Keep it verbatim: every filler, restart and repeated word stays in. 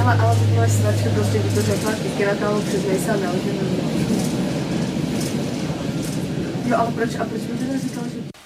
Ale, ale moje stračka prostě by to řekla, Kikina kámo, přiznej se a nelži. Jo, ale proč, a proč mi teda říkal, že...